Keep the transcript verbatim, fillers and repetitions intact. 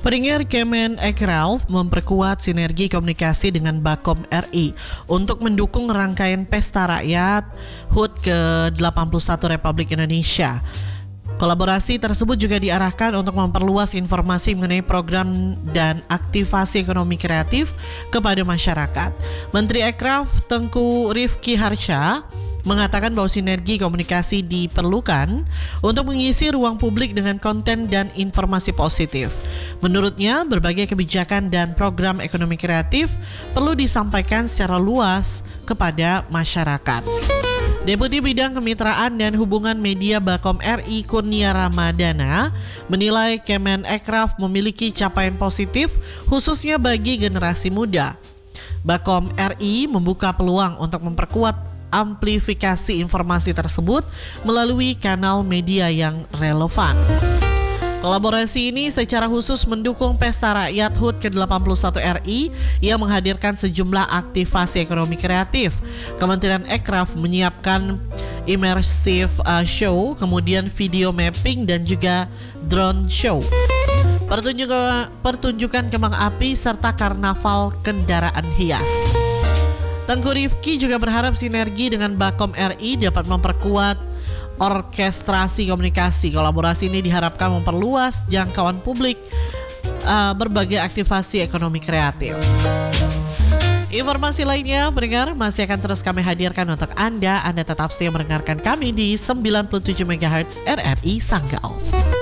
Pendengar, Kemenekraf memperkuat sinergi komunikasi dengan Bakom R I untuk mendukung rangkaian Pesta Rakyat H U T ke delapan puluh satu Republik Indonesia. Kolaborasi tersebut juga diarahkan untuk memperluas informasi mengenai program dan aktivasi ekonomi kreatif kepada masyarakat. Menteri Ekraf Tengku Rifki Harsha mengatakan bahwa sinergi komunikasi diperlukan untuk mengisi ruang publik dengan konten dan informasi positif. Menurutnya, berbagai kebijakan dan program ekonomi kreatif perlu disampaikan secara luas kepada masyarakat. Deputi Bidang Kemitraan dan Hubungan Media Bakom R I Kurnia Ramadana menilai Kemenekraf memiliki capaian positif khususnya bagi generasi muda. Bakom R I membuka peluang untuk memperkuat amplifikasi informasi tersebut melalui kanal media yang relevan. Kolaborasi ini secara khusus mendukung Pesta Rakyat H U T ke delapan puluh satu R I yang menghadirkan sejumlah aktivasi ekonomi kreatif. Kementerian Ekraf menyiapkan immersive uh, show, kemudian video mapping dan juga drone show. Pertunjukan, pertunjukan kembang api serta karnaval kendaraan hias. Tengku Rifki juga berharap sinergi dengan Bakom R I dapat memperkuat orkestrasi komunikasi. Kolaborasi ini diharapkan memperluas jangkauan publik uh, berbagai aktivasi ekonomi kreatif. Informasi lainnya, pendengar, masih akan terus kami hadirkan untuk Anda. Anda tetap setia mendengarkan kami di sembilan puluh tujuh megahertz R R I Sanggau.